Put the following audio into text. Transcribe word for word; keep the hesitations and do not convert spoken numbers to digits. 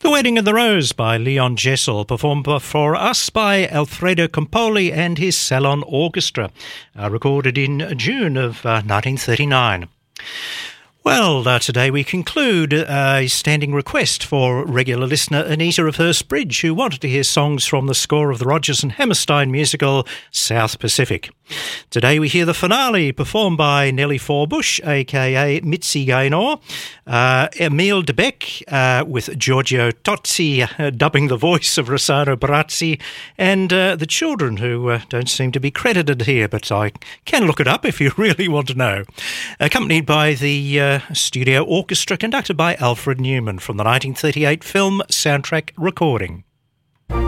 The Wedding of the Rose by Leon Jessel, performed for us by Alfredo Campoli and his Salon Orchestra, uh, recorded in June of uh, nineteen thirty-nine. Well, uh, today we conclude a standing request for regular listener Anita of Hurstbridge, who wanted to hear songs from the score of the Rodgers and Hammerstein musical South Pacific. Today we hear the finale performed by Nellie Forbush, aka Mitzi Gaynor, uh, Emile de Beck uh, with Giorgio Tozzi uh, dubbing the voice of Rossano Barazzi, and uh, the children, who uh, don't seem to be credited here, but I can look it up if you really want to know. Accompanied by the uh, studio orchestra conducted by Alfred Newman from the nineteen thirty-eight film soundtrack recording.